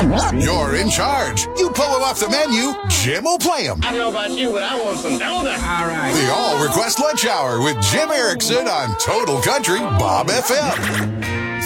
You're in charge. You pull them off the menu, Jim will play them. I don't know about you, but I want some donuts. All right. The All Request Lunch Hour with Jim Erickson on Total Country Bob FM.